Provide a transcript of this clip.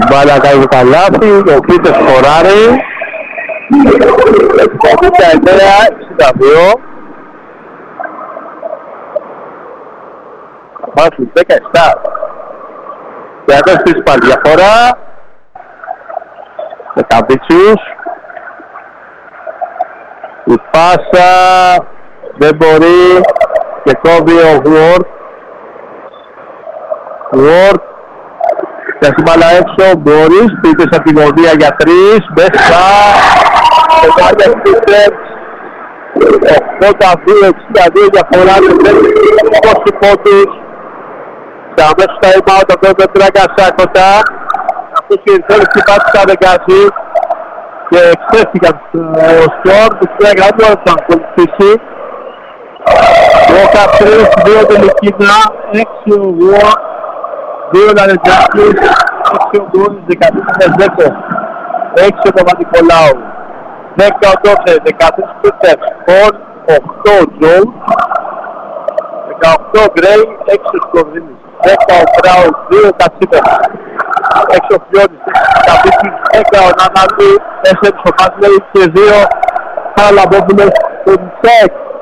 μπάλα κάνει το καλάθι, ο Πίτες φοράρει. 69-62. Πάμε στους 17. Και εδώ στις πάλι διαφορά. Δεκαμπίτσιους. Η πάσα δεν μπορεί και κόβει ο Ward. Ward. Πιάσει μπάλα έξω, Μπορείς, Πίτες από την γωνία για 3, μέσα. Πετάρια Πίτες. 82-62 διαφορά και 20 πόντους. Και αμέσως τα είμαι το πρώτο τράγκασα κοντά. Αυτός και η θέληση πάτησα δεκάζει. Και εξέφυγαν ο Σκορ, που στρέγα δεν μπορούσε να ακολουθήσει. 13, 2 τελικίνα, 6 ο Ward, 2 Λαρετζάκης, 6 ο Γκούνης, 13 Δέκο, 6 ο Παπα-Νικολάου, 10 ο Ντόξερ, 13 Πίτερ, 8 ο Τζόου, 18 ο Γκρέι, 6 ο Σκορδίνης, 10 ο Μπράουν, 2 ο Κατσίπερ, 6 ο Φιόνης, 6 ο Καπίτης, 10 ο Νανάλη, 4 ο Μάτλεϊ και 2 Χαραλαμπόπουλος, τον Τσεκ.